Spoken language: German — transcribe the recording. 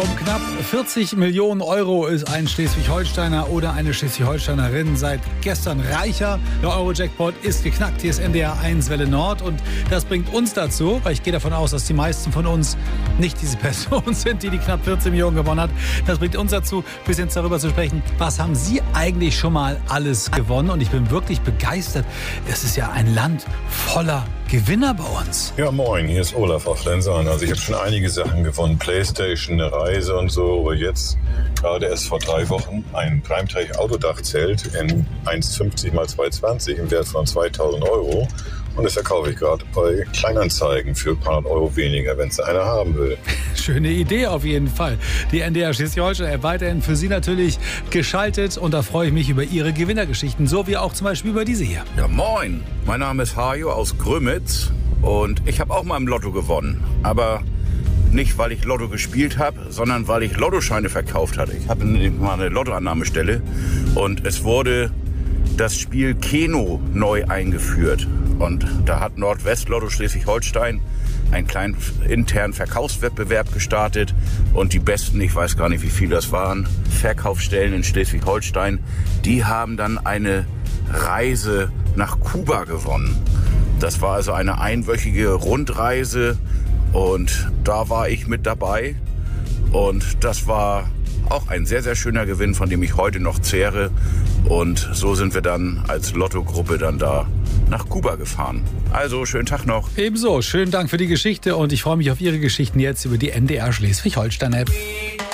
Um knapp 40 Millionen Euro ist ein Schleswig-Holsteiner oder eine Schleswig-Holsteinerin seit gestern reicher. Der Euro-Jackpot ist geknackt. Hier ist NDR 1 Welle Nord und das bringt uns dazu, weil ich gehe davon aus, dass die meisten von uns nicht diese Person sind, die knapp 14 Millionen gewonnen hat. Das bringt uns dazu, ein bisschen darüber zu sprechen, was haben Sie eigentlich schon mal alles gewonnen? Und ich bin wirklich begeistert. Es ist ja ein Land voller Gewinner bei uns. Ja, moin, hier ist Olaf aus Lenzern. Also ich habe schon einige Sachen gewonnen, Playstation, eine Reise und so, aber jetzt gerade erst vor 3 Wochen ein Primetech-Autodachzelt in 1,50 x 2,20 im Wert von 2.000 Euro. Und das verkaufe ich gerade bei Kleinanzeigen für ein paar Euro weniger, wenn es einer haben will. Schöne Idee auf jeden Fall. Die NDR Schleswig-Holstein weiterhin für Sie natürlich geschaltet. Und da freue ich mich über Ihre Gewinnergeschichten, so wie auch zum Beispiel über diese hier. Ja, moin. Mein Name ist Hajo aus Grömitz und ich habe auch mal im Lotto gewonnen. Aber nicht, weil ich Lotto gespielt habe, sondern weil ich Lottoscheine verkauft hatte. Ich hatte mal eine Lottoannahmestelle und es wurde das Spiel Keno neu eingeführt. Und da hat Nordwest-Lotto Schleswig-Holstein einen kleinen internen Verkaufswettbewerb gestartet. Und die besten, ich weiß gar nicht, wie viele das waren, Verkaufsstellen in Schleswig-Holstein, die haben dann eine Reise nach Kuba gewonnen. Das war also eine einwöchige Rundreise und da war ich mit dabei. Und das war auch ein sehr, sehr schöner Gewinn, von dem ich heute noch zehre. Und so sind wir dann als Lottogruppe dann da nach Kuba gefahren. Also, schönen Tag noch. Ebenso, schönen Dank für die Geschichte und ich freue mich auf Ihre Geschichten jetzt über die NDR Schleswig-Holstein-App.